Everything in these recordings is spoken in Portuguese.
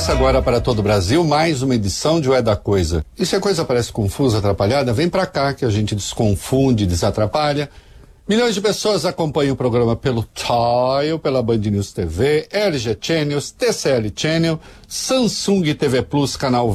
Começa agora para todo o Brasil mais uma edição de O É da Coisa. E se a coisa parece confusa, atrapalhada, vem pra cá que a gente desconfunde, desatrapalha. Milhões de pessoas acompanham o programa pelo Tile, pela Band News TV, LG Channels, TCL Channel, Samsung TV Plus, canal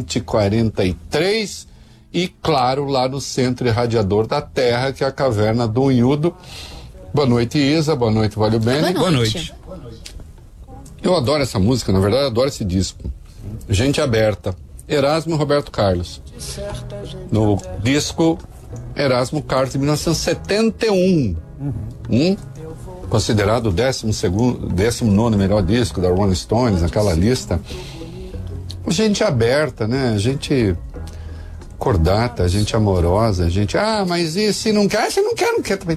2043 e, claro, lá no Centro Irradiador da Terra, que é a Caverna do Unhudo. Boa noite, Isa. Boa noite, Valeu Bene. Boa noite. Eu adoro essa música, na verdade, eu adoro esse disco. Gente Aberta, Erasmo e Roberto Carlos. No disco Erasmo Carlos de 1971. Considerado o 19º melhor disco da Rolling Stones, naquela lista. Gente aberta, né? Gente cordata, gente amorosa, gente. Ah, mas e se não quer? Se não quer também.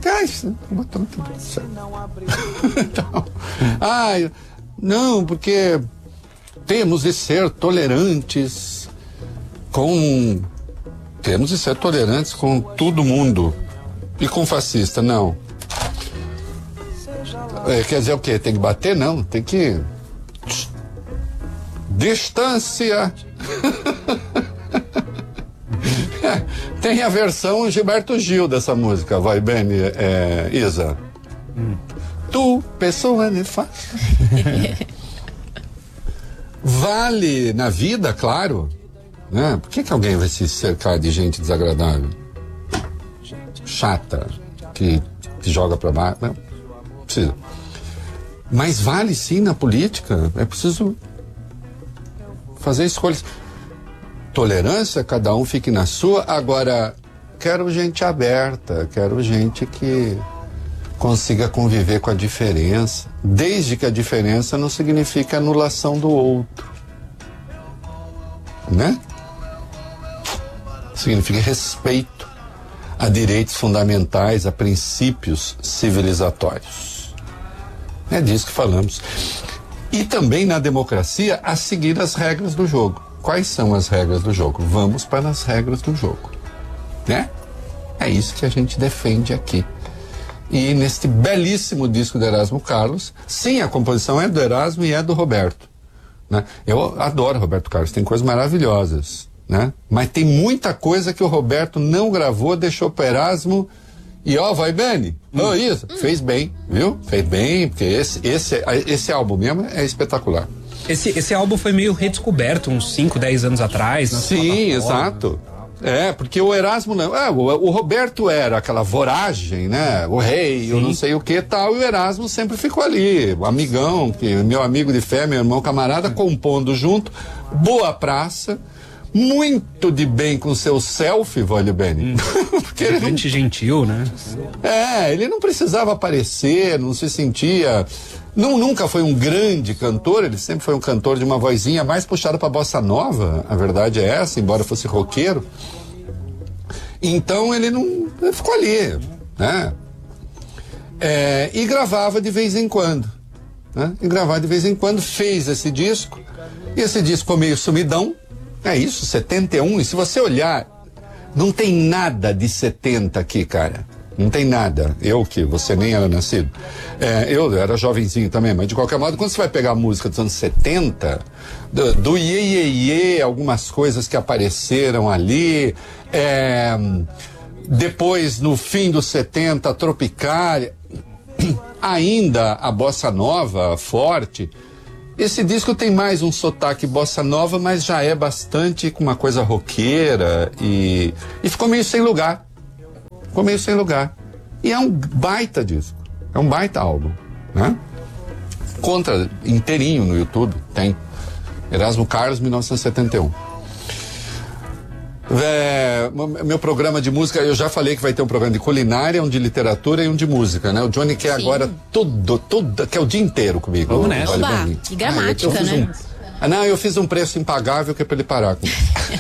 Então, não, porque temos de ser tolerantes com todo mundo e com fascista, não. Quer dizer o quê? Tem que bater? Não, tem que distância. Tem a versão Gilberto Gil dessa música, vai bem, Isa. Tu, pessoa nefasta. Vale na vida, claro, né? Por que alguém vai se cercar de gente desagradável? Chata, que joga pra baixo? Não precisa. Mas vale sim na política. É preciso fazer escolhas. Tolerância, cada um fique na sua. Agora, quero gente aberta, quero gente que consiga conviver com a diferença, desde que a diferença não signifique anulação do outro, né? Significa respeito a direitos fundamentais, a princípios civilizatórios. É disso que falamos. E também na democracia, a seguir as regras do jogo. Quais são as regras do jogo? Vamos para as regras do jogo, né? É isso que a gente defende aqui. E neste belíssimo disco do Erasmo Carlos, sim, a composição é do Erasmo e é do Roberto, né? Eu adoro Roberto Carlos, tem coisas maravilhosas, né? Mas tem muita coisa que o Roberto não gravou, deixou para Erasmo e vai bem. Isso, fez bem, viu? Fez bem, porque esse álbum mesmo é espetacular. Esse álbum foi meio redescoberto uns 5, 10 anos atrás. Sim, exato. Porque o Erasmo não. O Roberto era aquela voragem, né? O rei, eu não sei o que tal, e o Erasmo sempre ficou ali, o amigão, meu amigo de fé, meu irmão camarada, compondo junto, boa praça, muito de bem com seu selfie, Valho Bene. Porque ele não... gentil, né? Ele não precisava aparecer, não se sentia... Nunca foi um grande cantor, ele sempre foi um cantor de uma vozinha mais puxada para bossa nova, a verdade é essa, embora fosse roqueiro. Então ele ficou ali, né? E gravava de vez em quando, né? Fez esse disco, e esse disco ficou meio sumidão, é isso, 71, e se você olhar, não tem nada de 70 aqui, cara. Não tem nada. Você nem era nascido. Eu era jovenzinho também, mas de qualquer modo, quando você vai pegar a música dos anos 70, do Iê, Iê, Iê, algumas coisas que apareceram ali, depois, no fim dos 70, Tropicália, ainda a bossa nova forte, esse disco tem mais um sotaque bossa nova, mas já é bastante com uma coisa roqueira e ficou meio sem lugar. E é um baita disco. É um baita álbum, né? Contra inteirinho no YouTube, tem. Erasmo Carlos, 1971. Meu programa de música, eu já falei que vai ter um programa de culinária, um de literatura e um de música, né? O Johnny quer agora tudo, quer o dia inteiro comigo. Vamos nessa. Que gramática, né? Eu fiz um preço impagável que é pra ele parar com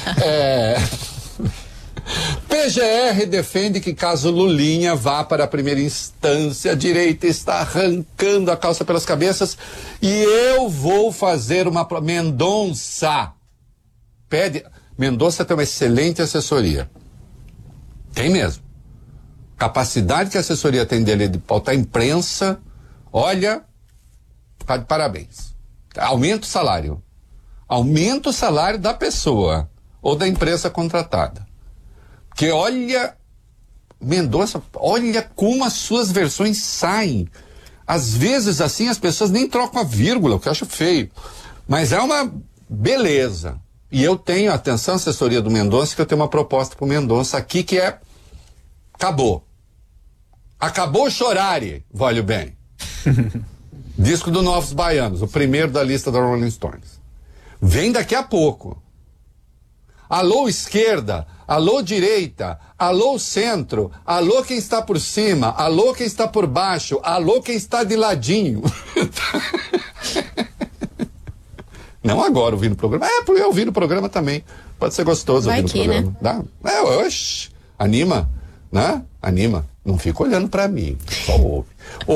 PGR defende que caso Lulinha vá para a primeira instância, a direita está arrancando a calça pelas cabeças e eu vou fazer uma... Mendonça tem uma excelente assessoria. Tem mesmo. Capacidade que a assessoria tem dele de pautar a imprensa, olha, tá de parabéns. Aumenta o salário. Aumenta o salário da pessoa ou da empresa contratada. Porque olha, Mendonça, olha como as suas versões saem. Às vezes, assim, as pessoas nem trocam a vírgula, o que eu acho feio. Mas é uma beleza. E eu tenho, atenção, assessoria do Mendonça, que eu tenho uma proposta pro Mendonça aqui que é... Acabou. Acabou o chorare, vale o bem. Disco do Novos Baianos, o primeiro da lista da Rolling Stones. Vem daqui a pouco. Alô esquerda, alô direita, alô centro, alô quem está por cima, alô quem está por baixo, alô quem está de ladinho. Não agora ouvindo o programa. Porque eu ouvi no programa também. Pode ser gostoso ouvir no programa. Né? Dá? Oxe, anima, né? Anima. Não fica olhando pra mim, só ouve.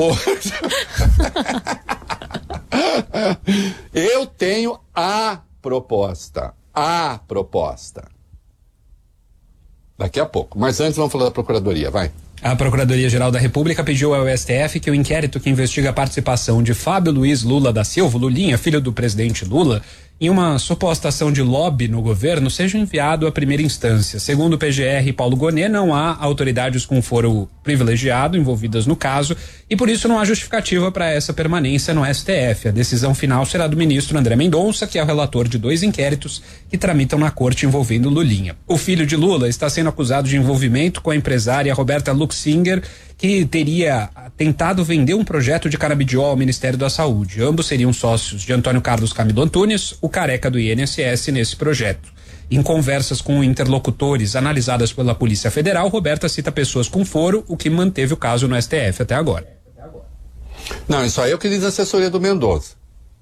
Eu tenho a proposta. A proposta. Daqui a pouco. Mas antes vamos falar da Procuradoria, vai. A Procuradoria-Geral da República pediu ao STF que o inquérito que investiga a participação de Fábio Luiz Lula da Silva, Lulinha, filho do presidente Lula, em uma suposta ação de lobby no governo, seja enviado à primeira instância. Segundo o PGR e Paulo Gonet, não há autoridades com foro privilegiado envolvidas no caso e por isso não há justificativa para essa permanência no STF. A decisão final será do ministro André Mendonça, que é o relator de 2 inquéritos que tramitam na corte envolvendo Lulinha. O filho de Lula está sendo acusado de envolvimento com a empresária Roberta Luxinger, que teria tentado vender um projeto de canabidiol ao Ministério da Saúde. Ambos seriam sócios de Antônio Carlos Camilo Antunes, o careca do INSS, nesse projeto. Em conversas com interlocutores analisadas pela Polícia Federal, Roberta cita pessoas com foro, o que manteve o caso no STF até agora. Não, isso aí é o que diz a assessoria do Mendonça.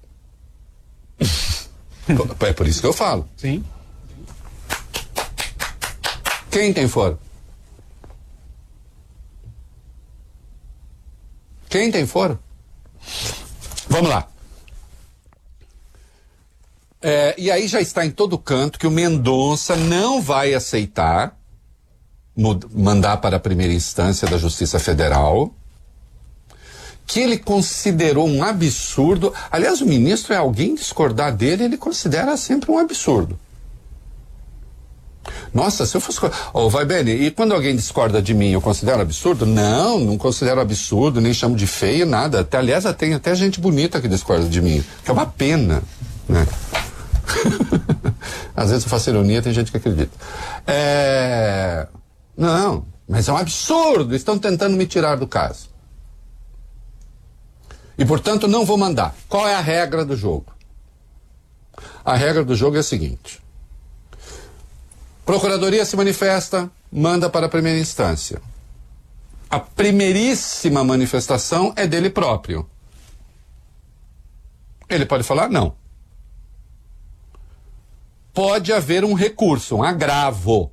É por isso que eu falo. Sim. Quem tem foro? Quem tem foro? Vamos lá. E aí já está em todo canto que o Mendonça não vai aceitar mandar para a primeira instância da Justiça Federal, que ele considerou um absurdo. Aliás, o ministro, alguém discordar dele, ele considera sempre um absurdo. Nossa, se eu fosse... vai bem, e quando alguém discorda de mim, eu considero absurdo? Não, não considero absurdo, nem chamo de feio, nada. Aliás, tem até gente bonita que discorda de mim, que é uma pena, né? Às vezes eu faço ironia, tem gente que acredita. Não, mas é um absurdo, estão tentando me tirar do caso. E, portanto, não vou mandar. Qual é a regra do jogo? A regra do jogo é a seguinte: Procuradoria se manifesta, manda para a primeira instância. A primeiríssima manifestação é dele próprio. Ele pode falar não. Pode haver um recurso, um agravo.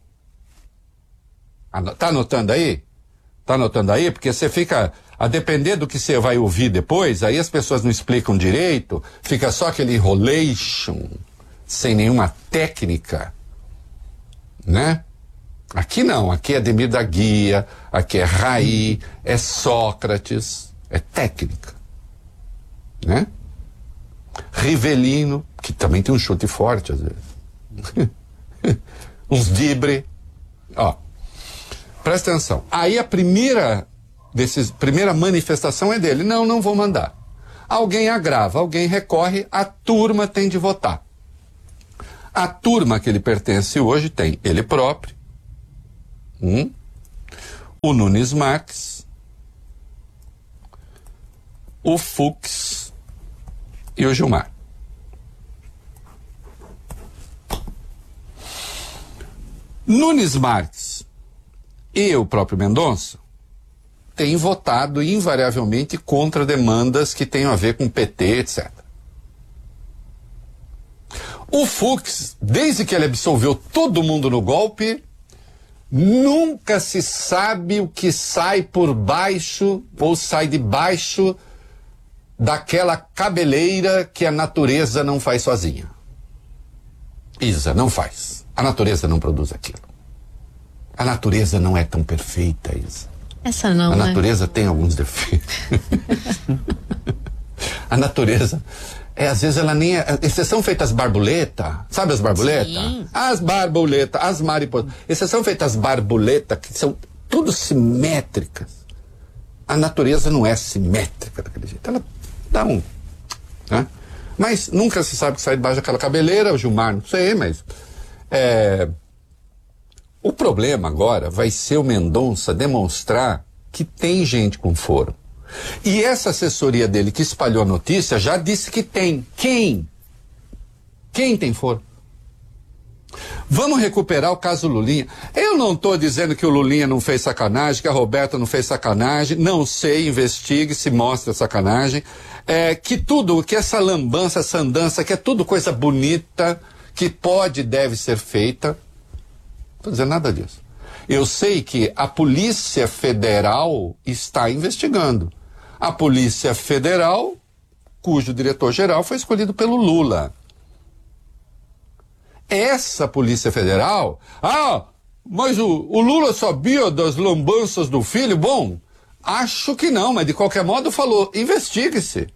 Tá anotando aí? Tá anotando aí? Porque você fica, a depender do que você vai ouvir depois, aí as pessoas não explicam direito, fica só aquele enrolation, sem nenhuma técnica. Né? Aqui não, aqui é Ademir da Guia, aqui é Raí, é Sócrates, é técnica, né? Rivelino, que também tem um chute forte às vezes. Uns dibre. Presta atenção. Aí a primeira manifestação é dele. Não vou mandar. Alguém agrava, alguém recorre, a turma tem de votar. A turma que ele pertence hoje tem ele próprio, o Nunes Marques, o Fux e o Gilmar. Nunes Marques e o próprio Mendonça têm votado invariavelmente contra demandas que tenham a ver com PT, etc. O Fux, desde que ele absolveu todo mundo no golpe, nunca se sabe o que sai por baixo ou sai debaixo daquela cabeleira que a natureza não faz sozinha. Isa, não faz. A natureza não produz aquilo. A natureza não é tão perfeita, Isa. Essa não, A né? natureza tem alguns defeitos. A natureza às vezes ela nem é... Exceção feita as borboletas, sabe as borboletas? Sim. As borboletas, as mariposas. Exceção feita as borboletas, que são tudo simétricas. A natureza não é simétrica daquele jeito. Ela dá um... Né? Mas nunca se sabe que sai debaixo daquela cabeleira, o Gilmar, não sei, mas... O problema agora vai ser o Mendonça demonstrar que tem gente com foro. E essa assessoria dele que espalhou a notícia já disse que tem. Quem? Quem tem foro? Vamos recuperar o caso Lulinha. Eu não estou dizendo que o Lulinha não fez sacanagem, que a Roberta não fez sacanagem. Não sei, investigue, se mostra sacanagem. Que tudo, que essa lambança, essa andança, que é tudo coisa bonita, que pode e deve ser feita. Não estou dizendo nada disso. Eu sei que a Polícia Federal está investigando. A Polícia Federal, cujo diretor-geral foi escolhido pelo Lula. Essa Polícia Federal... mas o Lula sabia das lambanças do filho? Bom, acho que não, mas de qualquer modo falou, investigue-se.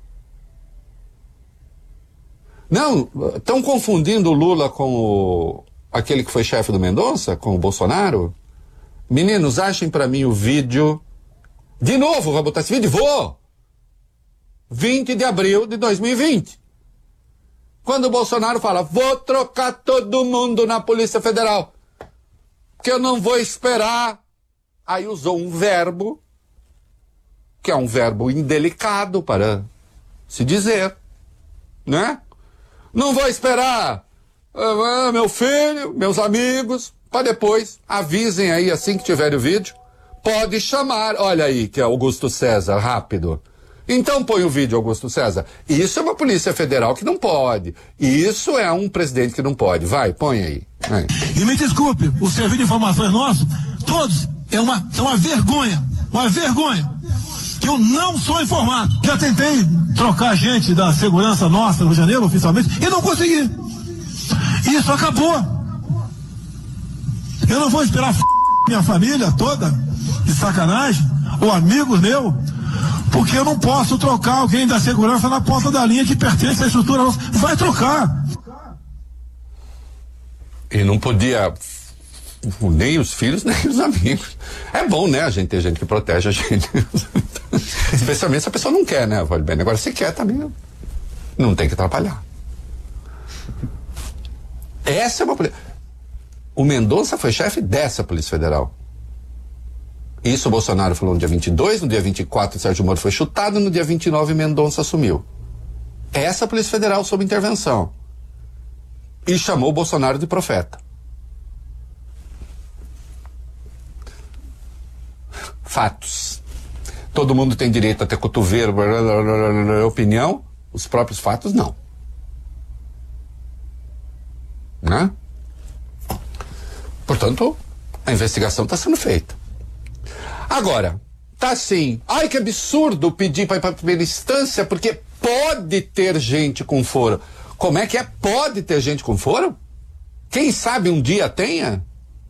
Não, estão confundindo o Lula com aquele que foi chefe do Mendonça, com o Bolsonaro? Meninos, achem pra mim o vídeo. De novo, vai botar esse vídeo? Vou! 20 de abril de 2020. Quando o Bolsonaro fala, vou trocar todo mundo na Polícia Federal, que eu não vou esperar. Aí usou um verbo, que é um verbo indelicado para se dizer, né? Não vou esperar meu filho, meus amigos, para depois, avisem aí assim que tiver o vídeo, pode chamar, olha aí que é Augusto César, rápido. Então põe o vídeo, Augusto César. Isso é uma Polícia Federal que não pode. Isso é um presidente que não pode. Vai, põe aí. Vai. E me desculpe, o serviço de informações nosso, todos, é uma vergonha. Uma vergonha. Que eu não sou informado. Já tentei trocar gente da segurança nossa no Rio de Janeiro, oficialmente, e não consegui. Isso acabou. Eu não vou esperar minha família toda, de sacanagem, ou amigos meus, porque eu não posso trocar alguém da segurança na ponta da linha que pertence à estrutura nossa. Vai trocar. E não podia nem os filhos, nem os amigos. É bom, né, a gente ter gente que protege a gente. Especialmente se a pessoa não quer, né, vale bem. Agora, se quer também, não tem que atrapalhar. Essa é uma polícia. O Mendonça foi chefe dessa Polícia Federal. Isso o Bolsonaro falou no dia 22, no dia 24 o Sérgio Moro foi chutado, no dia 29 Mendonça assumiu. Essa Polícia Federal sob intervenção. E chamou o Bolsonaro de profeta. Fatos. Todo mundo tem direito a ter cotovelo, opinião, os próprios fatos não. Né? Portanto, a investigação está sendo feita. Agora, tá assim, ai que absurdo pedir para ir para a primeira instância, porque pode ter gente com foro. Como é que é? Pode ter gente com foro? Quem sabe um dia tenha?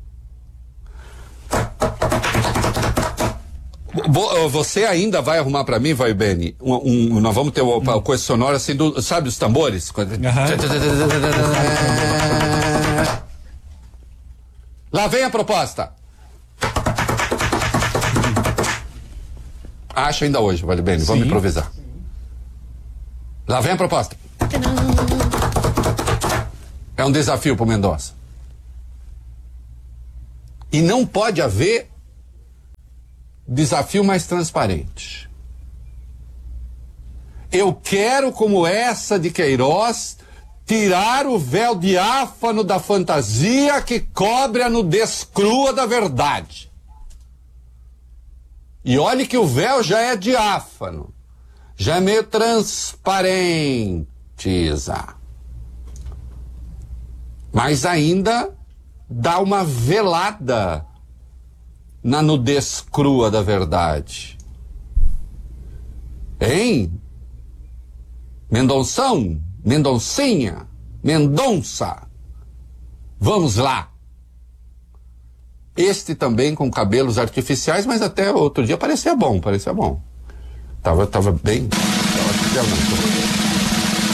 Você ainda vai arrumar para mim, vai, Beni? Nós vamos ter o coisa sonora assim, sabe os tambores? Lá vem a proposta. Acho ainda hoje, vale bem, vamos improvisar. Lá vem a proposta. É um desafio para o Mendonça. E não pode haver desafio mais transparente. Eu quero, como essa de Queiroz, tirar o véu diáfano da fantasia que cobre a nudez crua da verdade. E olhe que o véu já é diáfano, já é meio transparente, mas ainda dá uma velada na nudez crua da verdade. Hein? Mendonção, Mendoncinha, Mendonça, vamos lá. Este também com cabelos artificiais, mas até outro dia parecia bom. Tava bem.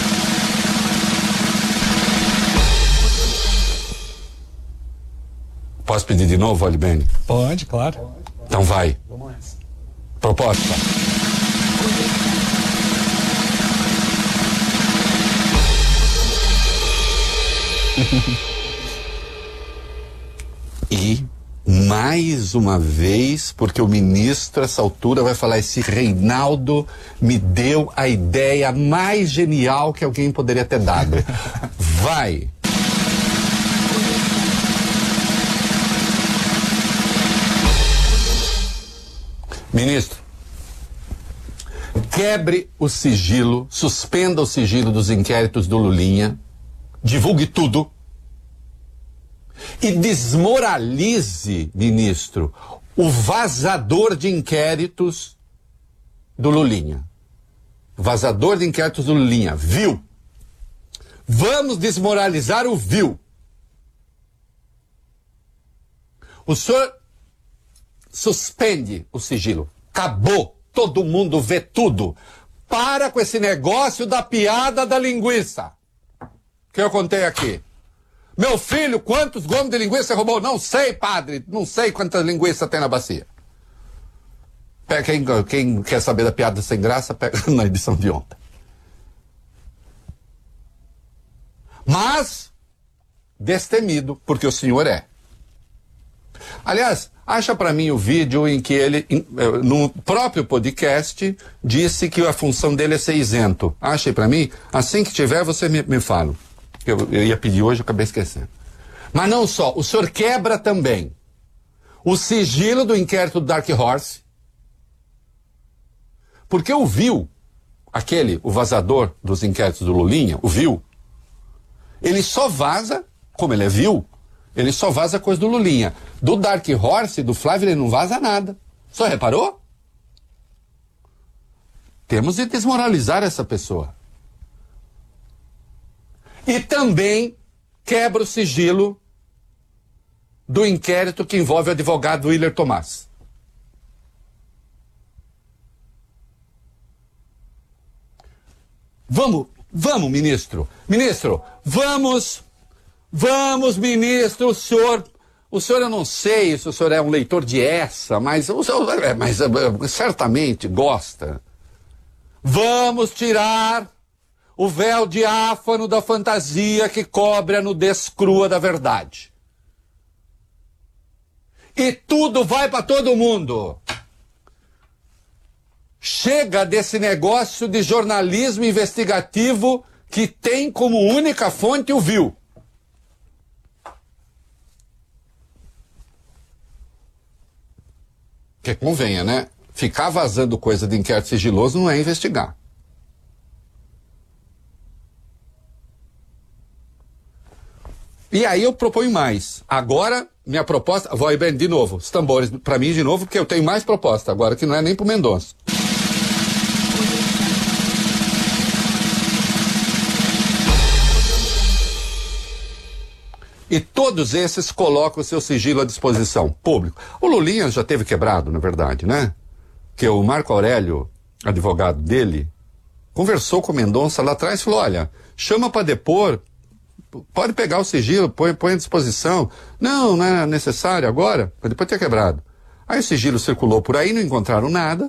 Posso pedir de novo, Olibene? Pode, claro. Então vai. Vamos nessa. Proposta. E mais uma vez, porque o ministro, essa altura, vai falar: esse Reinaldo me deu a ideia mais genial que alguém poderia ter dado. Vai. Ministro, quebre o sigilo, suspenda o sigilo dos inquéritos do Lulinha, divulgue tudo e desmoralize, ministro, o vazador de inquéritos do Lulinha. Vazador de inquéritos do Lulinha, viu? Vamos desmoralizar o viu. O senhor suspende o sigilo. Acabou. Todo mundo vê tudo. Para com esse negócio da piada da linguiça. Que eu contei aqui. Meu filho, quantos gomos de linguiça roubou? Não sei, padre. Não sei quantas linguiças tem na bacia. Quem quer saber da piada sem graça, pega na edição de ontem. Mas, destemido, porque o senhor é. Aliás, acha para mim o vídeo em que ele, no próprio podcast, disse que a função dele é ser isento. Acha aí para mim? Assim que tiver, você me fala. Eu ia pedir hoje, eu acabei esquecendo. Mas não só, o senhor quebra também o sigilo do inquérito do Dark Horse, porque o viu, o vazador dos inquéritos do Lulinha, o viu, ele só vaza, como ele é viu, ele só vaza coisa do Lulinha. Do Dark Horse, do Flávio, ele não vaza nada. Só reparou? Temos de desmoralizar essa pessoa. E também quebra o sigilo do inquérito que envolve o advogado Willer Tomás. Vamos, ministro. Ministro, vamos, ministro, o senhor eu não sei se o senhor é um leitor de essa, mas certamente gosta. Vamos tirar o véu diáfano da fantasia que cobre a nudez crua da verdade. E tudo vai para todo mundo. Chega desse negócio de jornalismo investigativo que tem como única fonte o viu. Que convenha, né? Ficar vazando coisa de inquérito sigiloso não é investigar. E aí eu proponho mais. Agora, minha proposta... Vou aí, de novo, os tambores para mim de novo, porque eu tenho mais proposta agora, que não é nem pro Mendonça. E todos esses colocam o seu sigilo à disposição, público. O Lulinha já teve quebrado, na verdade, né? Que o Marco Aurélio, advogado dele, conversou com o Mendonça lá atrás e falou: olha, chama para depor, pode pegar o sigilo, põe à disposição. Não é necessário agora, mas depois ter quebrado. Aí o sigilo circulou por aí, não encontraram nada.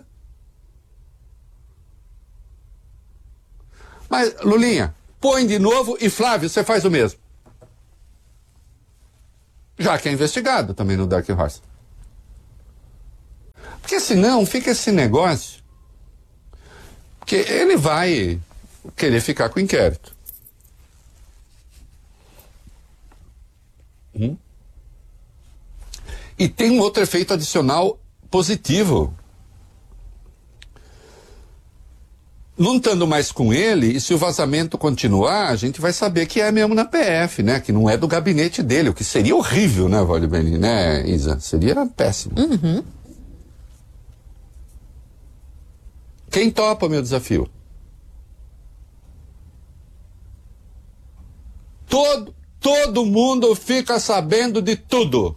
Mas, Lulinha, põe de novo e Flávio, você faz o mesmo. Já que é investigado também no Dark Horse. Porque senão fica esse negócio que ele vai querer ficar com o inquérito. E tem um outro efeito adicional positivo. Não estando mais com ele, e se o vazamento continuar, a gente vai saber que é mesmo na PF, né? Que não é do gabinete dele, o que seria horrível, né, Valdebeni, né, Isa? Seria péssimo. Uhum. Quem topa o meu desafio? Todo mundo fica sabendo de tudo.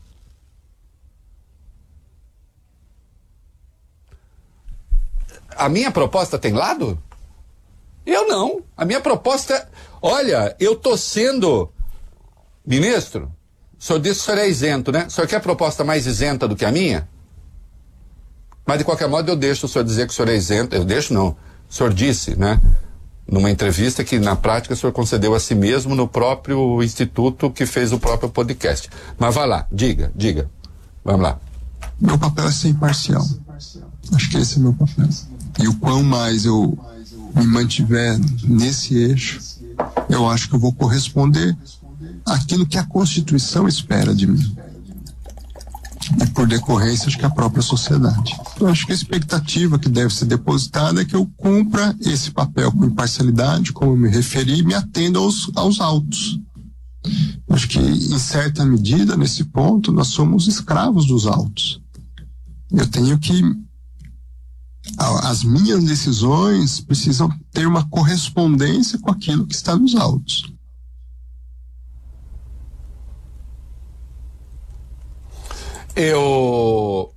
A minha proposta tem lado? Eu não. A minha proposta é... Olha, eu tô sendo... Ministro, O senhor disse que o senhor é isento, né? O senhor quer proposta mais isenta do que a minha? Mas de qualquer modo eu deixo o senhor dizer que o senhor é isento. Eu deixo não. O senhor disse, né? Numa entrevista que na prática o senhor concedeu a si mesmo no próprio instituto que fez o próprio podcast. Mas vá lá, diga. Vamos lá. Meu papel é ser imparcial. Acho que esse é meu papel. E o quão mais eu me mantiver nesse eixo, eu acho que eu vou corresponder àquilo que a Constituição espera de mim. E por decorrência, acho que a própria sociedade. Eu acho que a expectativa que deve ser depositada é que eu cumpra esse papel com imparcialidade, como eu me referi, e me atenda aos autos. Acho que, em certa medida, nesse ponto, nós somos escravos dos autos. Eu tenho que... As minhas decisões precisam ter uma correspondência com aquilo que está nos autos. Eu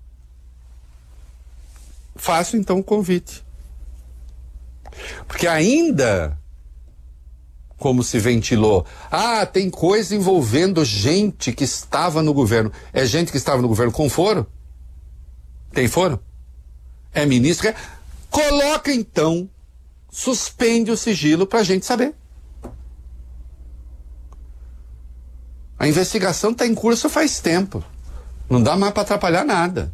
faço então o convite. Porque ainda, como se ventilou, tem coisa envolvendo gente que estava no governo. É gente que estava no governo com foro? Tem foro? É ministro? Coloca então, suspende o sigilo para a gente saber. A investigação está em curso faz tempo. Não dá mais para atrapalhar nada.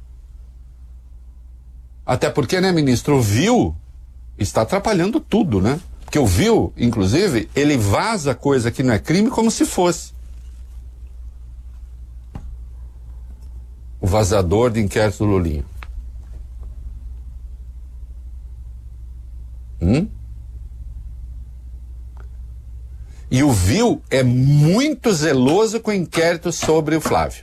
Até porque, né, ministro, o viu está atrapalhando tudo, né? Porque o viu, inclusive, ele vaza coisa que não é crime como se fosse. O vazador de inquérito do Lulinha. E o viu é muito zeloso com o inquérito sobre o Flávio.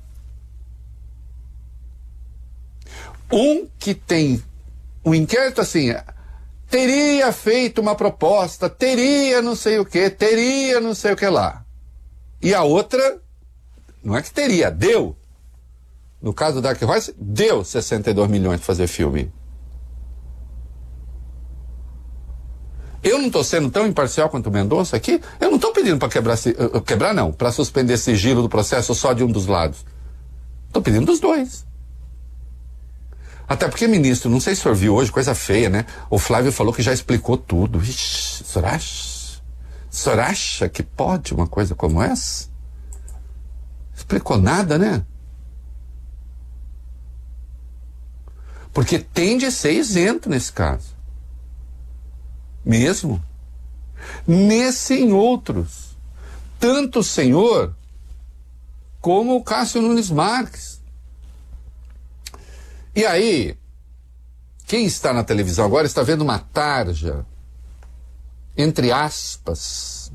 Que tem um inquérito assim, teria feito uma proposta, teria não sei o que, teria não sei o que lá. E a outra, não é que teria, deu. No caso do Dark Horse, deu 62 milhões para fazer filme. Eu não estou sendo tão imparcial quanto o Mendonça aqui. Eu não estou pedindo para para suspender sigilo do processo só de um dos lados. Estou pedindo dos dois. Até porque, ministro, não sei se o senhor viu hoje, coisa feia, né? O Flávio falou que já explicou tudo. Ixi, o senhor acha que pode uma coisa como essa? Explicou nada, né? Porque tem de ser isento nesse caso. Mesmo. Nesse e em outros. Tanto o senhor como o Cássio Nunes Marques. E aí, quem está na televisão agora está vendo uma tarja, entre aspas,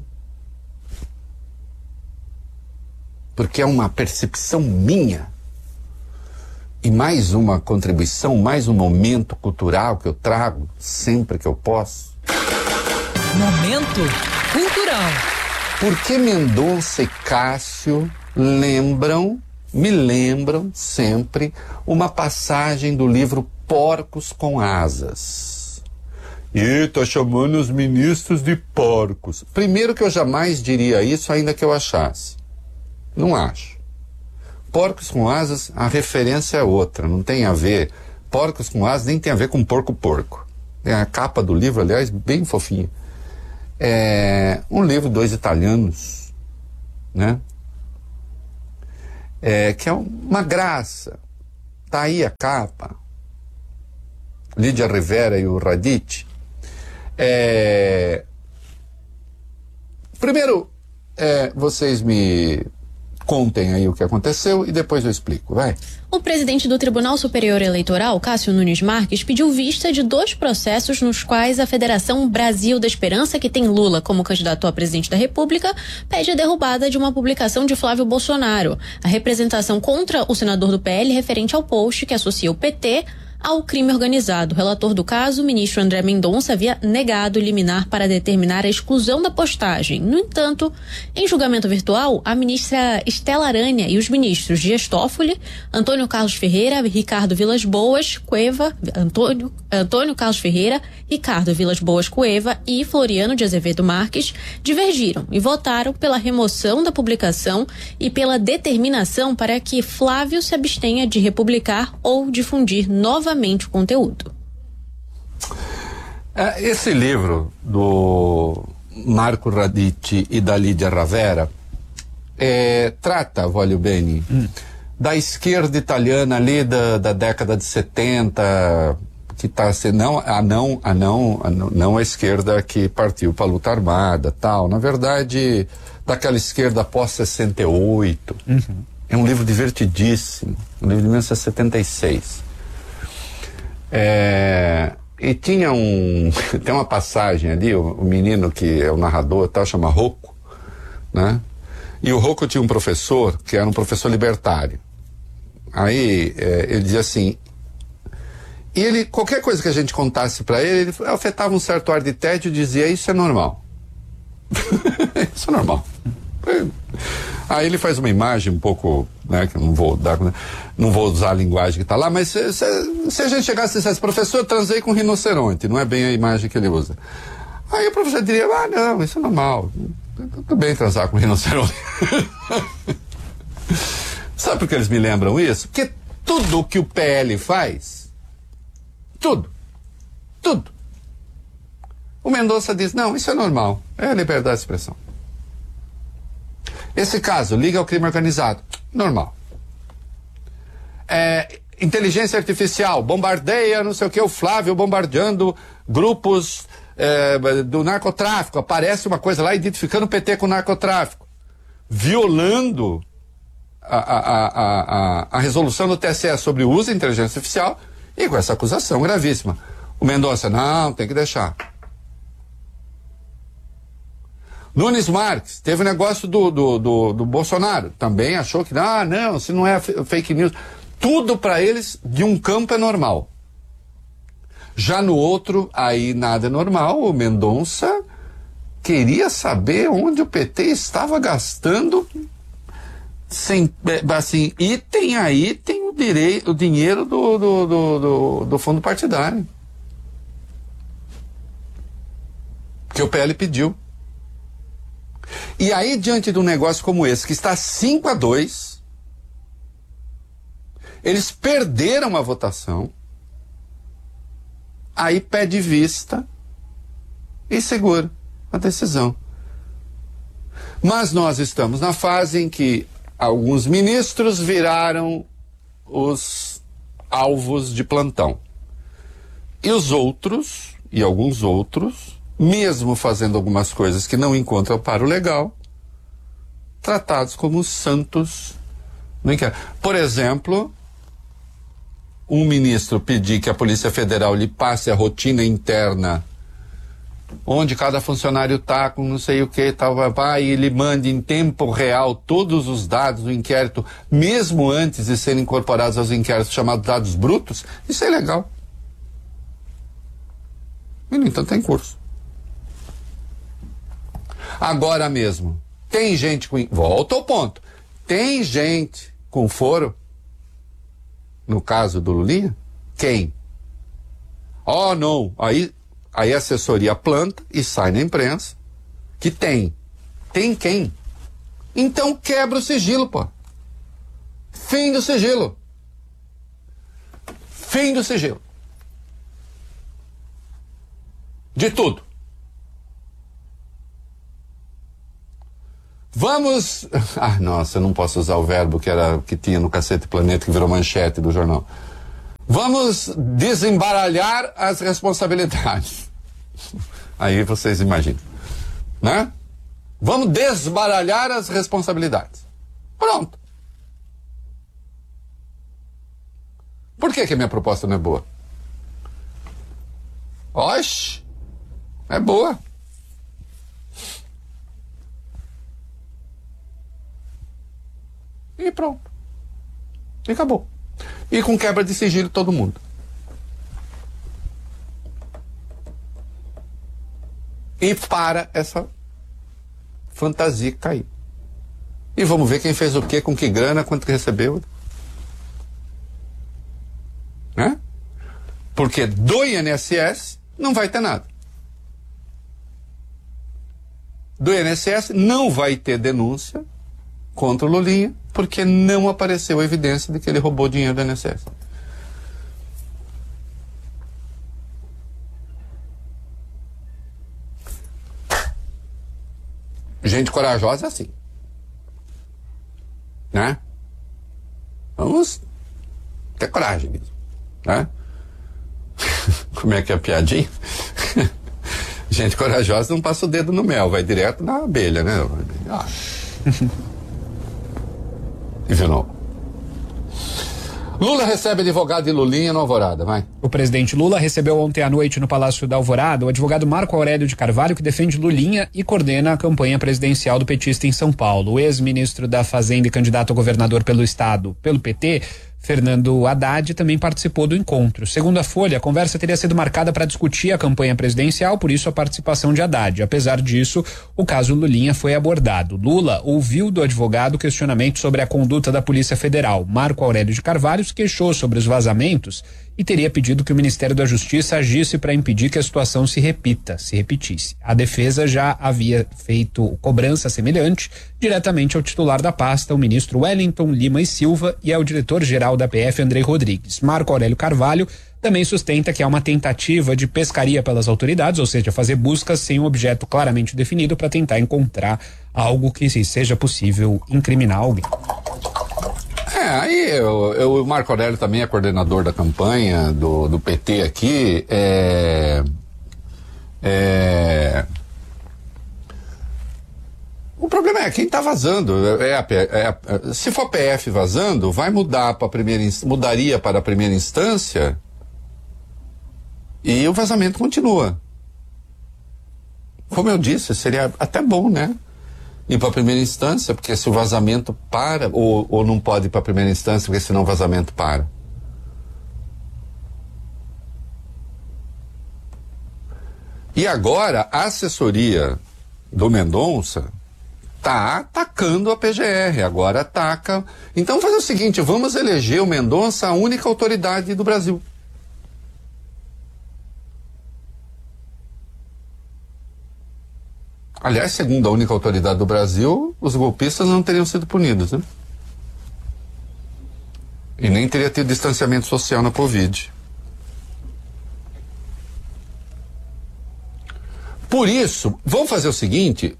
porque é uma percepção minha, e mais uma contribuição, mais um momento cultural que eu trago sempre que eu posso. Momento cultural. Porque Mendonça e Cássio me lembram sempre uma passagem do livro Porcos com Asas. E tá chamando os ministros de porcos. Primeiro que eu jamais diria isso, ainda que eu achasse. Não acho. Porcos com asas, a referência é outra, não tem a ver. Porcos com asas nem tem a ver com porco. É a capa do livro, aliás, bem fofinha. É um livro de 2 italianos, né? Que é uma graça. Tá aí a capa. Lídia Rivera e o Radici. Primeiro, vocês me contem aí o que aconteceu e depois eu explico, vai. O presidente do Tribunal Superior Eleitoral, Cássio Nunes Marques, pediu vista de 2 processos nos quais a Federação Brasil da Esperança, que tem Lula como candidato a presidente da República, pede a derrubada de uma publicação de Flávio Bolsonaro. A representação contra o senador do PL referente ao post que associa o PT ao crime organizado. O relator do caso, o ministro André Mendonça, havia negado liminar para determinar a exclusão da postagem. No entanto, em julgamento virtual, a ministra Estela Aranha e os ministros Dias Toffoli, Antônio Carlos Ferreira, Ricardo Vilas Boas Cueva, Antônio Carlos Ferreira, Ricardo Vilas Boas Cueva e Floriano de Azevedo Marques divergiram e votaram pela remoção da publicação e pela determinação para que Flávio se abstenha de republicar ou difundir novamente o conteúdo. Esse livro do Marco Radici e da Lídia Ravera trata, voglio bene, da esquerda italiana ali da década de 70, que está sendo não a esquerda que partiu para a luta armada, tal. Na verdade, daquela esquerda pós-68. É um livro divertidíssimo, um livro de 1976. E tinha tem uma passagem ali, o menino que é o narrador, tal, chama Rocco, né? E o Rocco tinha um professor que era um professor libertário. Aí ele dizia assim, e ele, qualquer coisa que a gente contasse para ele afetava um certo ar de tédio e dizia, isso é normal. Isso é normal. Aí ele faz uma imagem um pouco, né, que eu não vou usar a linguagem que está lá, mas se a gente chegasse e dissesse, professor, eu transei com um rinoceronte, não é bem a imagem que ele usa. Aí o professor diria, não, isso é normal, tudo bem transar com um rinoceronte. Sabe por que eles me lembram isso? Porque tudo o que o PL faz, tudo, o Mendonça diz, não, isso é normal, é a liberdade de expressão. Esse caso, liga ao crime organizado, normal. Inteligência artificial, bombardeia, não sei o que, o Flávio bombardeando grupos do narcotráfico, aparece uma coisa lá identificando o PT com o narcotráfico, violando a resolução do TSE sobre o uso da inteligência artificial e com essa acusação gravíssima. O Mendonça, não, tem que deixar. Nunes Marques, teve o negócio do Bolsonaro, também achou que, não, se não é fake news. Tudo para eles, de um campo é normal. Já no outro, aí nada é normal. O Mendonça queria saber onde o PT estava gastando, assim, e tem o dinheiro do fundo partidário. Que o PL pediu. E aí, diante de um negócio como esse, que está 5-2, eles perderam a votação, aí pede vista e segura a decisão. Mas nós estamos na fase em que alguns ministros viraram os alvos de plantão. E os outros, e alguns outros, mesmo fazendo algumas coisas que não encontram amparo legal, tratados como santos no inquérito. Por exemplo, um ministro pedir que a Polícia Federal lhe passe a rotina interna, onde cada funcionário está com não sei o que, tal, e ele mande em tempo real todos os dados do inquérito, mesmo antes de serem incorporados aos inquéritos chamados dados brutos, isso é ilegal. E, no entanto, tem curso. Agora mesmo, tem gente com... Volta ao ponto. Tem gente com foro? No caso do Lulinha? Quem? Não. Aí a assessoria planta e sai na imprensa que tem. Tem quem? Então quebra o sigilo, pô. Fim do sigilo. Fim do sigilo. De tudo. Vamos... nossa, eu não posso usar o verbo que tinha no Cacete Planeta, que virou manchete do jornal. Vamos desembaralhar as responsabilidades. Aí vocês imaginam, né? Vamos desbaralhar as responsabilidades. Pronto. Por que a minha proposta não é boa? Oxe, é boa. E pronto. E acabou. E com quebra de sigilo todo mundo. E para essa fantasia cair. E vamos ver quem fez o quê, com que grana, quanto que recebeu. Né? Porque do INSS não vai ter nada. Do INSS não vai ter denúncia contra o Lulinha, porque não apareceu evidência de que ele roubou dinheiro do INSS. Gente corajosa é assim. Né? Vamos ter coragem mesmo. Né? Como é que é a piadinha? Gente corajosa não passa o dedo no mel, vai direto na abelha, né? Ah. E de novo. Lula recebe advogado de Lulinha no Alvorada, vai. O presidente Lula recebeu ontem à noite no Palácio da Alvorada o advogado Marco Aurélio de Carvalho, que defende Lulinha e coordena a campanha presidencial do petista em São Paulo. O ex-ministro da Fazenda e candidato a governador pelo estado, pelo PT, Fernando Haddad, também participou do encontro. Segundo a Folha, a conversa teria sido marcada para discutir a campanha presidencial, por isso a participação de Haddad. Apesar disso, o caso Lulinha foi abordado. Lula ouviu do advogado questionamentos sobre a conduta da Polícia Federal. Marco Aurélio de Carvalho se queixou sobre os vazamentos e teria pedido que o Ministério da Justiça agisse para impedir que a situação se repetisse. A defesa já havia feito cobrança semelhante diretamente ao titular da pasta, o ministro Wellington Lima e Silva, e ao diretor-geral da PF, Andrei Rodrigues. Marco Aurélio Carvalho também sustenta que há uma tentativa de pescaria pelas autoridades, ou seja, fazer buscas sem um objeto claramente definido para tentar encontrar algo que seja possível incriminar alguém. Aí o Marco Aurélio também é coordenador da campanha do PT aqui. O problema é quem está vazando. Se for PF vazando, vai mudar para mudaria para a primeira instância e o vazamento continua. Como eu disse, seria até bom, né? Ir para a primeira instância, porque se o vazamento para, ou não pode ir para a primeira instância, porque senão o vazamento para. E agora a assessoria do Mendonça tá atacando a PGR, agora ataca. Então vamos fazer o seguinte, vamos eleger o Mendonça a única autoridade do Brasil. Aliás, segundo a única autoridade do Brasil, os golpistas não teriam sido punidos, né? E nem teria tido distanciamento social na Covid. Por isso, vamos fazer o seguinte,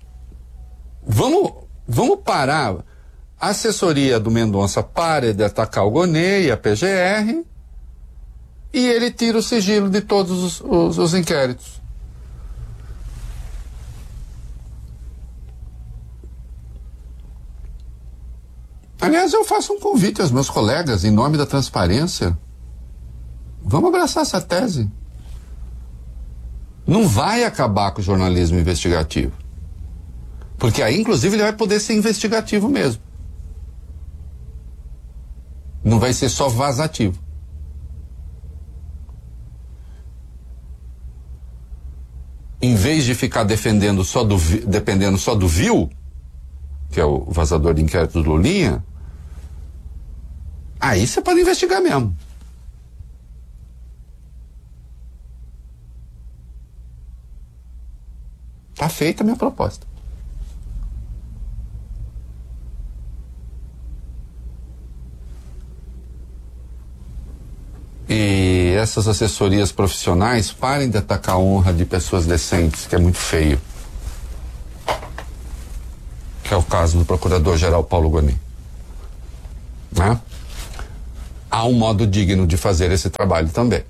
vamos parar, a assessoria do Mendonça para de atacar o Gonê e a PGR, e ele tira o sigilo de todos os inquéritos. Aliás, eu faço um convite aos meus colegas, em nome da transparência. Vamos abraçar essa tese. Não vai acabar com o jornalismo investigativo. Porque aí, inclusive, ele vai poder ser investigativo mesmo. Não vai ser só vazativo. Em vez de ficar dependendo só do VIL, que é o vazador de inquérito do Lulinha, aí você pode investigar mesmo. Tá feita a minha proposta. E essas assessorias profissionais parem de atacar a honra de pessoas decentes, que é muito feio. Que é o caso do procurador-geral Paulo Gonet. Né? Há um modo digno de fazer esse trabalho também.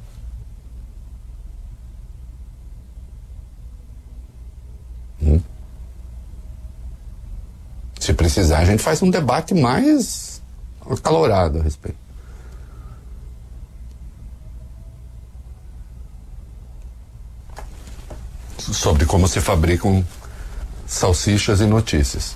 Se precisar, a gente faz um debate mais acalorado a respeito. Sobre como se fabricam salsichas e notícias.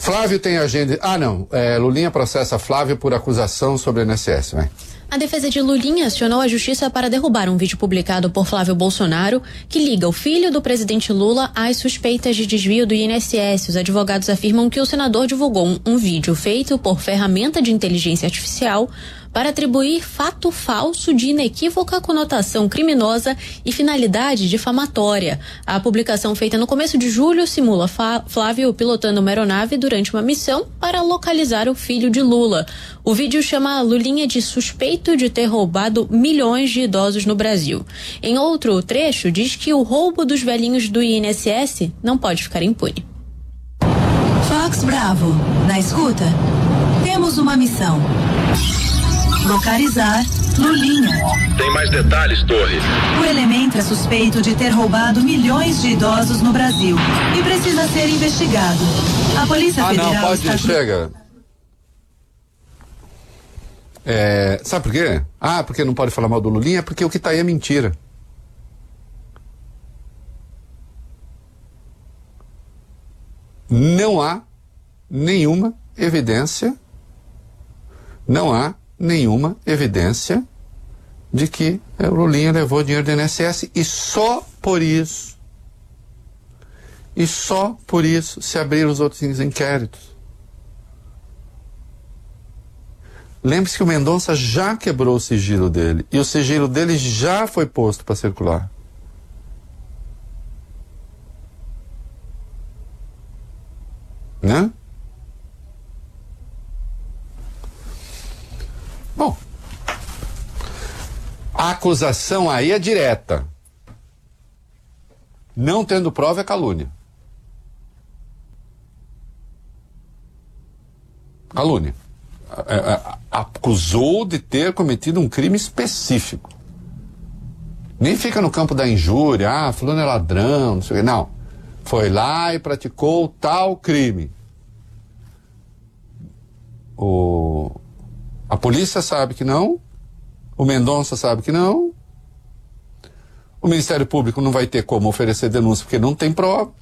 Flávio tem agenda. Lulinha processa Flávio por acusação sobre o INSS, vai. A defesa de Lulinha acionou a justiça para derrubar um vídeo publicado por Flávio Bolsonaro que liga o filho do presidente Lula às suspeitas de desvio do INSS. Os advogados afirmam que o senador divulgou um vídeo feito por ferramenta de inteligência artificial para atribuir fato falso de inequívoca conotação criminosa e finalidade difamatória. A publicação feita no começo de julho simula Flávio pilotando uma aeronave durante uma missão para localizar o filho de Lula. O vídeo chama Lulinha de suspeito de ter roubado milhões de idosos no Brasil. Em outro trecho, diz que o roubo dos velhinhos do INSS não pode ficar impune. Fox Bravo, na escuta, temos uma missão. Localizar Lulinha. Tem mais detalhes, Torre? O elemento é suspeito de ter roubado milhões de idosos no Brasil e precisa ser investigado. A Polícia Federal não, pode, chega. Sabe por quê? Porque não pode falar mal do Lulinha, porque o que tá aí é mentira. Não há nenhuma evidência de que o Lulinha levou dinheiro do INSS e só por isso se abriram os outros inquéritos. Lembre-se que o Mendonça já quebrou o sigilo dele e o sigilo dele já foi posto para circular. Né? Bom, a acusação aí é direta. Não tendo prova é calúnia. Calúnia. Acusou de ter cometido um crime específico. Nem fica no campo da injúria, fulano é ladrão, não sei o quê. Não. Foi lá e praticou tal crime. A polícia sabe que não, o Mendonça sabe que não, o Ministério Público não vai ter como oferecer denúncia porque não tem prova.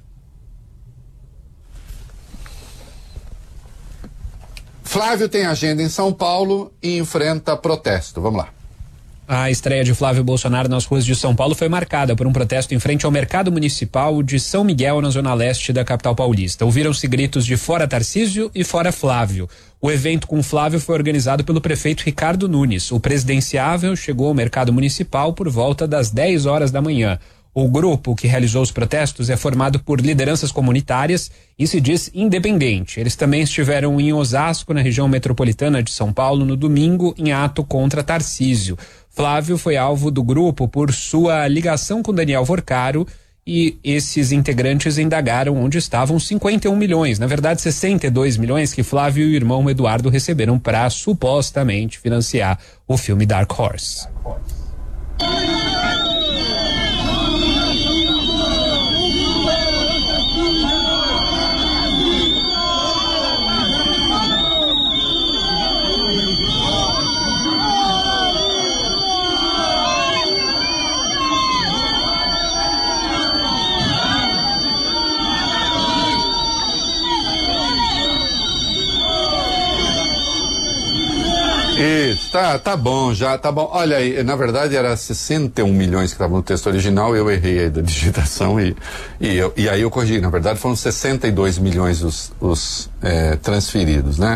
Flávio tem agenda em São Paulo e enfrenta protesto. Vamos lá. A estreia de Flávio Bolsonaro nas ruas de São Paulo foi marcada por um protesto em frente ao Mercado Municipal de São Miguel, na zona leste da capital paulista. Ouviram-se gritos de fora Tarcísio e fora Flávio. O evento com Flávio foi organizado pelo prefeito Ricardo Nunes. O presidenciável chegou ao Mercado Municipal por volta das 10 horas da manhã. O grupo que realizou os protestos é formado por lideranças comunitárias e se diz independente. Eles também estiveram em Osasco, na região metropolitana de São Paulo, no domingo, em ato contra Tarcísio. Flávio foi alvo do grupo por sua ligação com Daniel Vorcaro e esses integrantes indagaram onde estavam 51 milhões, na verdade 62 milhões que Flávio e o irmão Eduardo receberam para supostamente financiar o filme Dark Horse. Isso, tá bom, já tá bom. Olha aí, na verdade era 61 milhões que estavam no texto original, eu errei aí da digitação e aí eu corrigi. Na verdade foram 62 milhões os transferidos, né?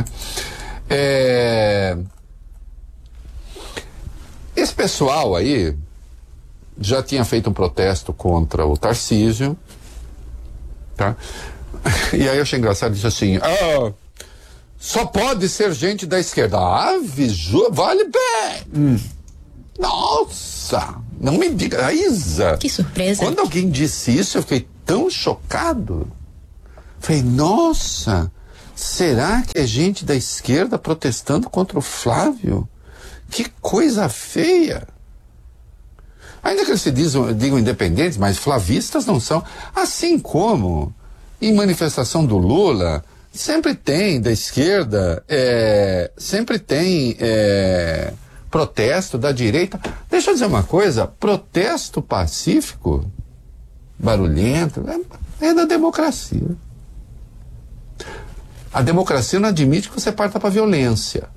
Esse pessoal aí já tinha feito um protesto contra o Tarcísio, tá? E aí eu achei engraçado, disse assim, só pode ser gente da esquerda. Vale bem. Nossa, não me diga, Isa. Que surpresa. Quando alguém disse isso, eu fiquei tão chocado. Falei, nossa, será que é gente da esquerda protestando contra o Flávio? Que coisa feia. Ainda que eles se digam independentes, mas flavistas não são. Assim como em manifestação do Lula, sempre tem da esquerda, sempre tem protesto da direita. Deixa eu dizer uma coisa, protesto pacífico, barulhento, é da democracia. A democracia não admite que você parta para a violência.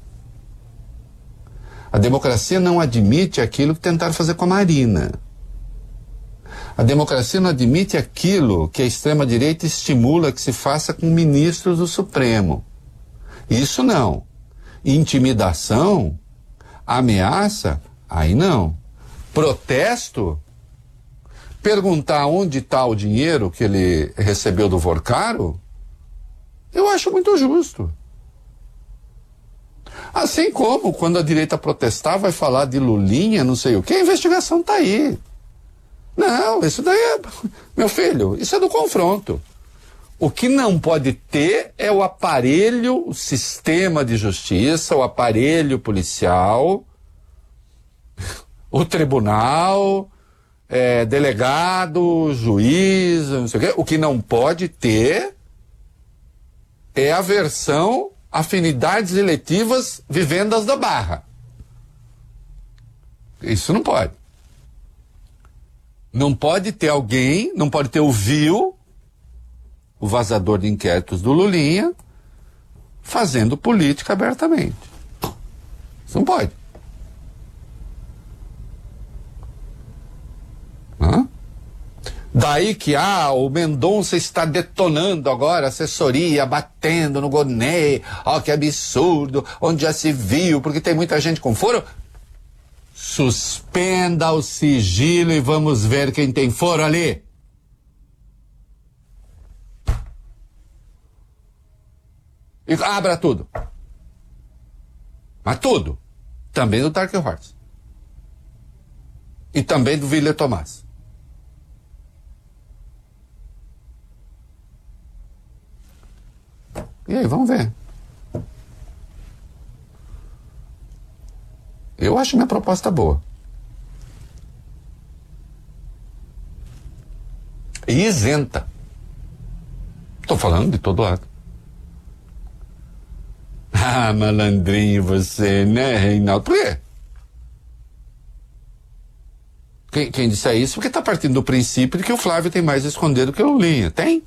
A democracia não admite aquilo que tentaram fazer com a Marina. A democracia não admite aquilo que a extrema-direita estimula que se faça com ministros do Supremo. Isso não. Intimidação, ameaça, aí não. Protesto, perguntar onde está o dinheiro que ele recebeu do Vorcaro, eu acho muito justo. Assim como quando a direita protestar vai falar de Lulinha, não sei o que, a investigação está aí. Não, isso daí é... Meu filho, isso é do confronto. O que não pode ter é o aparelho, o sistema de justiça, o aparelho policial, o tribunal, delegado, juiz, não sei o quê. O que não pode ter é a versão afinidades eletivas vivendas da Barra. Isso não pode. Não pode ter alguém, não pode ter o vazador de inquéritos do Lulinha, fazendo política abertamente. Isso não pode. Daí que o Mendonça está detonando agora, assessoria, batendo no Gonê, que absurdo, onde já se viu, porque tem muita gente com foro. Suspenda o sigilo e vamos ver quem tem foro ali. E abra tudo. Mas tudo. Também do Dark Horse. E também do Willer Tomás. E aí, vamos ver. Eu acho minha proposta boa. E isenta. Estou falando de todo lado. Malandrinho você, né, Reinaldo? Por quê? Quem disser isso porque está partindo do princípio de que o Flávio tem mais a esconder do que o Lulinha. Tem?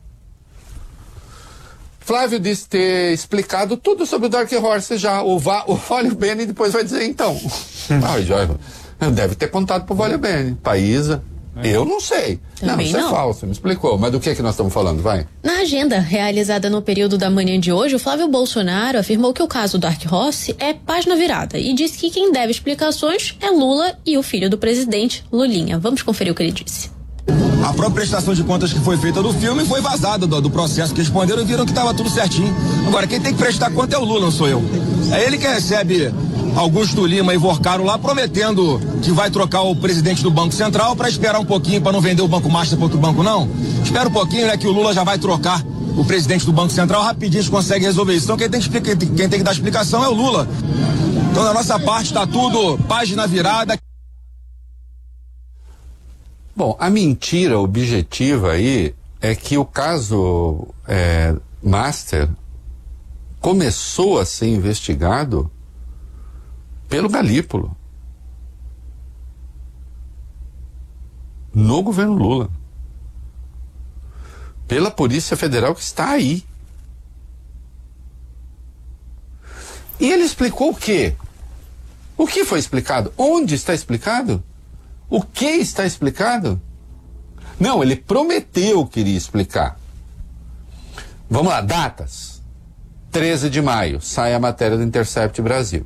Flávio disse ter explicado tudo sobre o Dark Horse já. O Vale Bene depois vai dizer então. Deve ter contado pro Vale Bene. Paísa. Eu não sei. Também não, isso é falso, me explicou. Mas do que nós estamos falando? Vai. Na agenda realizada no período da manhã de hoje, o Flávio Bolsonaro afirmou que o caso Dark Horse é página virada e disse que quem deve explicações é Lula e o filho do presidente, Lulinha. Vamos conferir o que ele disse. A própria prestação de contas que foi feita do filme foi vazada do processo que responderam e viram que estava tudo certinho. Agora, quem tem que prestar conta é o Lula, não sou eu. É ele que recebe Augusto Lima e Vorcaro lá prometendo que vai trocar o presidente do Banco Central para esperar um pouquinho, para não vender o Banco Master para outro banco, não. Espera um pouquinho, né, que o Lula já vai trocar o presidente do Banco Central, rapidinho a gente consegue resolver isso. Então quem tem que dar explicação é o Lula. Então da nossa parte está tudo página virada. Bom, a mentira objetiva aí é que o caso Master começou a ser investigado pelo Galípolo no governo Lula, pela Polícia Federal que está aí. E ele explicou o quê? O que foi explicado? Onde está explicado? O que está explicado? Não, ele prometeu que iria explicar. Vamos lá, datas. 13 de maio, sai a matéria do Intercept Brasil.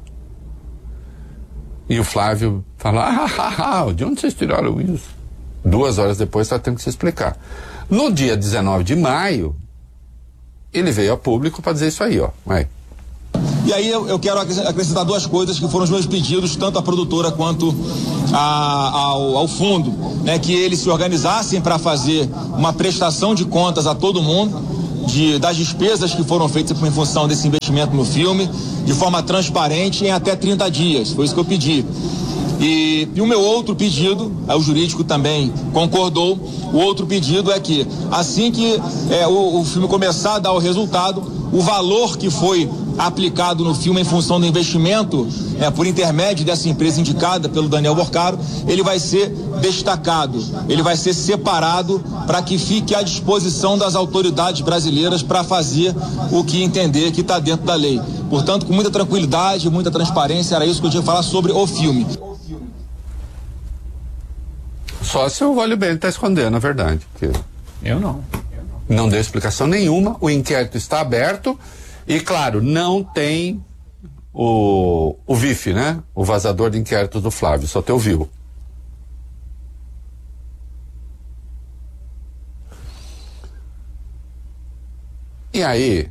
E o Flávio fala, de onde vocês tiraram isso? 2 horas depois está tendo que se explicar. No dia 19 de maio, ele veio a público para dizer isso aí, vai. E aí eu quero acrescentar 2 coisas que foram os meus pedidos, tanto à produtora quanto ao fundo, né, que eles se organizassem para fazer uma prestação de contas a todo mundo das despesas que foram feitas em função desse investimento no filme, de forma transparente em até 30 dias. Foi isso que eu pedi. E o meu outro pedido, o jurídico também concordou, o outro pedido é que assim que o filme começar a dar o resultado, o valor que foi aplicado no filme em função do investimento, por intermédio dessa empresa indicada pelo Daniel Borcaro, ele vai ser destacado, ele vai ser separado para que fique à disposição das autoridades brasileiras para fazer o que entender que está dentro da lei. Portanto, com muita tranquilidade, muita transparência, era isso que eu tinha que falar sobre o filme. Só se o Wólio Bene está escondendo a verdade. Porque eu não. Não deu explicação nenhuma, o inquérito está aberto e, claro, não tem o VIF, né? O vazador de inquéritos do Flávio, só te ouviu. E aí,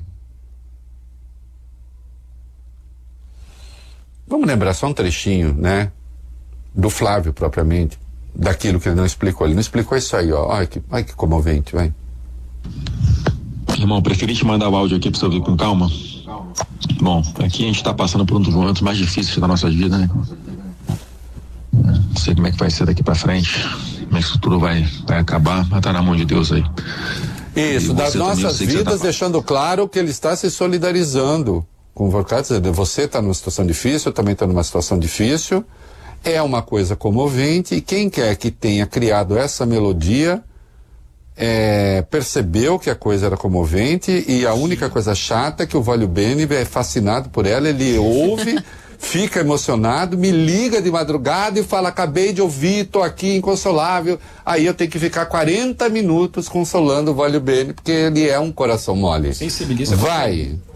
vamos lembrar só um trechinho, né? Do Flávio propriamente, daquilo que ele não explicou. Ele não explicou isso aí, ó. Ai, que comovente, vai. Irmão, preferi te mandar o áudio aqui pra você ouvir com calma. Bom, aqui a gente tá passando por um dos momentos mais difíceis da nossa vida, né? Não sei como é que vai ser daqui pra frente, como é que isso tudo vai acabar, mas tá na mão de Deus aí. Isso, das nossas vidas, deixando claro que ele está se solidarizando com o Borcaro. Você está numa situação difícil, eu também estou numa situação difícil. É uma coisa comovente e quem quer que tenha criado essa melodia percebeu que a coisa era comovente e a única coisa chata é que o Wólio Bene é fascinado por ela, ele ouve, fica emocionado, me liga de madrugada e fala, acabei de ouvir, tô aqui inconsolável. Aí eu tenho que ficar 40 minutos consolando o Wólio Bene, porque ele é um coração mole. Sensibiliza. Vai.